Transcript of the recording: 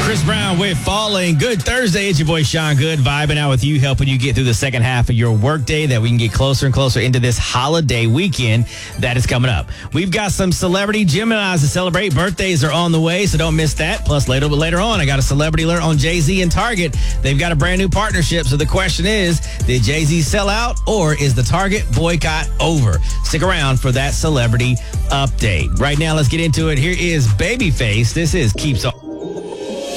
Chris Brown with Falling. Good Thursday. It's your boy Sean Good vibing out with you, helping you get through the second half of your workday that we can get closer and closer into this holiday weekend that is coming up. We've got some celebrity Geminis to celebrate. Birthdays are on the way, so don't miss that. Plus, later on, I got a celebrity alert on Jay-Z and Target. They've got a brand new partnership, so the question is, did Jay-Z sell out or is the Target boycott over? Stick around for that celebrity update. Right now, let's get into it. Here is Babyface. This is Keeps On.